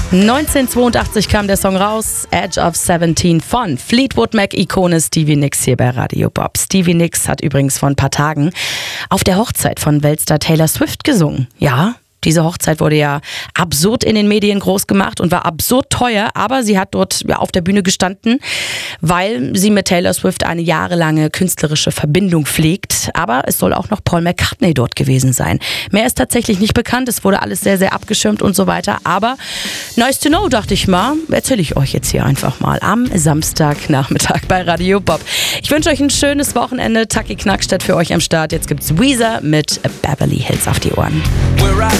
1982 kam der Song raus, Edge of 17 von Fleetwood Mac-Ikone Stevie Nicks hier bei Radio Bob. Stevie Nicks hat übrigens vor ein paar Tagen auf der Hochzeit von Weltstar Taylor Swift gesungen. Ja, diese Hochzeit wurde ja absurd in den Medien groß gemacht und war absurd teuer, aber sie hat dort auf der Bühne gestanden, weil sie mit Taylor Swift eine jahrelange künstlerische Verbindung pflegt. Aber es soll auch noch Paul McCartney dort gewesen sein. Mehr ist tatsächlich nicht bekannt, es wurde alles sehr, sehr abgeschirmt und so weiter. Aber nice to know, dachte ich mal, erzähle ich euch jetzt hier einfach mal am Samstagnachmittag bei Radio Bob. Ich wünsche euch ein schönes Wochenende. Taki Knackstedt für euch am Start. Jetzt gibt's Weezer mit Beverly Hills auf die Ohren.